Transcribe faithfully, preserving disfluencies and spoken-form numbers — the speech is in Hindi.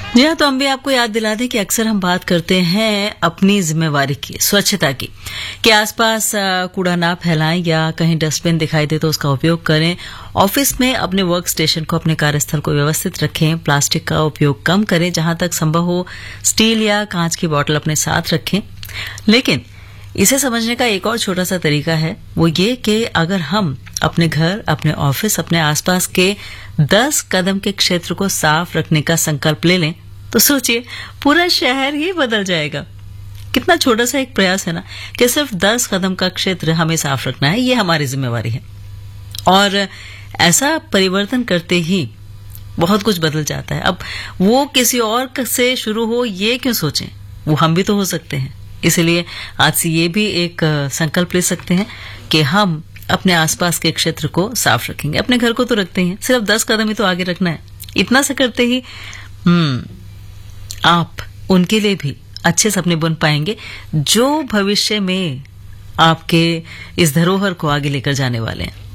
जी हाँ, तो हम भी आपको याद दिला दें कि अक्सर हम बात करते हैं अपनी जिम्मेवारी की, स्वच्छता की, कि आसपास कूड़ा ना फैलाएं या कहीं डस्टबिन दिखाई दे तो उसका उपयोग करें। ऑफिस में अपने वर्क स्टेशन को, अपने कार्यस्थल को व्यवस्थित रखें। प्लास्टिक का उपयोग कम करें, जहां तक संभव हो स्टील या कांच की बोतल अपने साथ रखें। लेकिन इसे समझने का एक और छोटा सा तरीका है, वो ये कि अगर हम अपने घर, अपने ऑफिस, अपने आसपास के दस कदम के क्षेत्र को साफ रखने का संकल्प ले लें तो सोचिए पूरा शहर ही बदल जाएगा। कितना छोटा सा एक प्रयास है ना, कि सिर्फ दस कदम का क्षेत्र हमें साफ रखना है, ये हमारी जिम्मेवारी है। और ऐसा परिवर्तन करते ही बहुत कुछ बदल जाता है। अब वो किसी और से शुरू हो ये क्यों सोचें, वो हम भी तो हो सकते हैं। इसलिए आज से ये भी एक संकल्प ले सकते हैं कि हम अपने आसपास के क्षेत्र को साफ रखेंगे। अपने घर को तो रखते हैं, सिर्फ दस कदम ही तो आगे रखना है। इतना से करते ही हम्म आप उनके लिए भी अच्छे सपने बुन पाएंगे, जो भविष्य में आपके इस धरोहर को आगे लेकर जाने वाले हैं।